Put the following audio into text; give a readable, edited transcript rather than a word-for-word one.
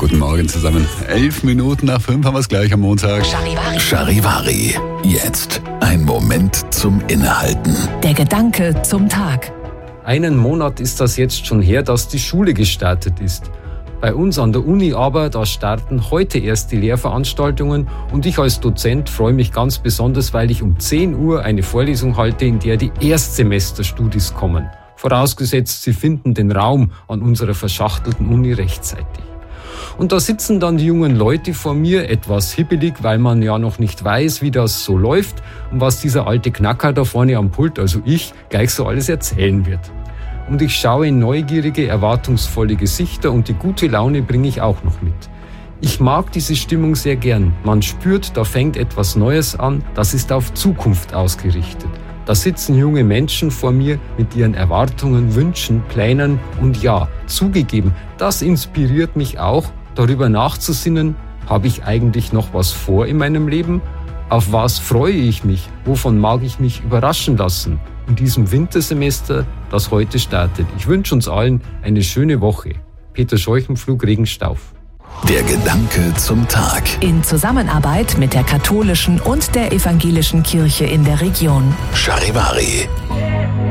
Guten Morgen zusammen. 11 Minuten nach 5 haben wir es gleich am Montag. Charivari. Jetzt ein Moment zum Innehalten. Der Gedanke zum Tag. Einen Monat ist das jetzt schon her, dass die Schule gestartet ist. Bei uns an der Uni aber, da starten heute erst die Lehrveranstaltungen und ich als Dozent freue mich ganz besonders, weil ich um 10 Uhr eine Vorlesung halte, in der die Erstsemesterstudis kommen. Vorausgesetzt, sie finden den Raum an unserer verschachtelten Uni rechtzeitig. Und da sitzen dann die jungen Leute vor mir, etwas hibbelig, weil man ja noch nicht weiß, wie das so läuft und was dieser alte Knacker da vorne am Pult, also ich, gleich so alles erzählen wird. Und ich schaue in neugierige, erwartungsvolle Gesichter und die gute Laune bringe ich auch noch mit. Ich mag diese Stimmung sehr gern. Man spürt, da fängt etwas Neues an, das ist auf Zukunft ausgerichtet. Da sitzen junge Menschen vor mir mit ihren Erwartungen, Wünschen, Plänen und ja, zugegeben, das inspiriert mich auch, darüber nachzusinnen, habe ich eigentlich noch was vor in meinem Leben? Auf was freue ich mich? Wovon mag ich mich überraschen lassen? In diesem Wintersemester, das heute startet. Ich wünsche uns allen eine schöne Woche. Peter Scheuchenpflug, Regenstauf. Der Gedanke zum Tag. In Zusammenarbeit mit der katholischen und der evangelischen Kirche in der Region. Charivari.